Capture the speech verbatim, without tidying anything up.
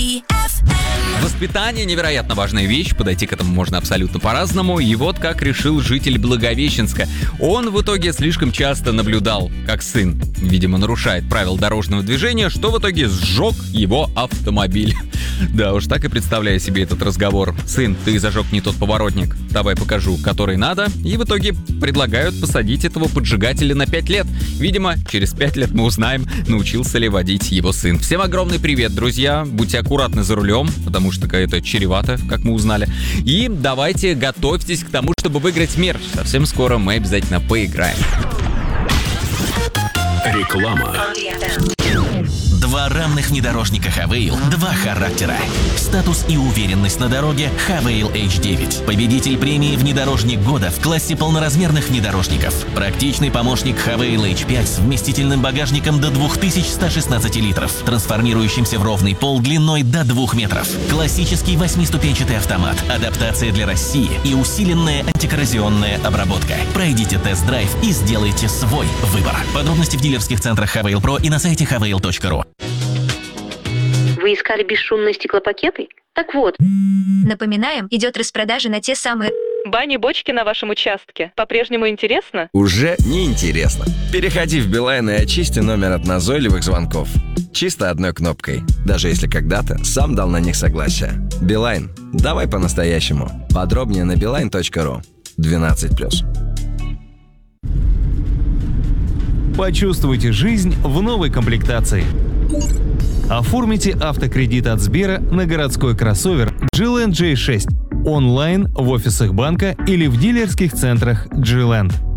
Воспитание – невероятно важная вещь, подойти к этому можно абсолютно по-разному, и вот как решил житель Благовещенска. Он в итоге слишком часто наблюдал, как сын, видимо, нарушает правила дорожного движения, что в итоге сжег его автомобиль. Да уж, так и представляю себе этот разговор. «Сын, ты зажег не тот поворотник, давай покажу, который надо», и в итоге предлагают посадить этого поджигателя на пять лет. Видимо, через пять лет мы узнаем, научился ли водить его сын. Всем огромный привет, друзья, будьте аккуратны за рулем, потому что это чревато, как мы узнали. И давайте готовьтесь к тому, чтобы выиграть мерч. Совсем скоро мы обязательно поиграем. Реклама. Два равных внедорожника Хавейл, два характера. Статус и уверенность на дороге Хавейл эйч девять. Победитель премии «Внедорожник года» в классе полноразмерных внедорожников. Практичный помощник Хавейл эйч пять с вместительным багажником до две тысячи сто шестнадцать литров, трансформирующимся в ровный пол длиной до двух метров. Классический восьмиступенчатый автомат, адаптация для России и усиленная антикоррозионная обработка. Пройдите тест-драйв и сделайте свой выбор. Подробности в дилерских центрах Хавейл Про и на сайте хавейл точка ру. Вы искали бесшумные стеклопакеты? Так вот. Напоминаем, идет распродажа на те самые... Бани-бочки на вашем участке. По-прежнему интересно? Уже не интересно. Переходи в Билайн и очисти номер от назойливых звонков. Чисто одной кнопкой. Даже если когда-то сам дал на них согласие. Билайн. Давай по-настоящему. Подробнее на билайн точка ру. двенадцать плюс. Почувствуйте жизнь в новой комплектации. Оформите автокредит от Сбера на городской кроссовер джи-Ленд джей шесть онлайн в офисах банка или в дилерских центрах джи-Ленд.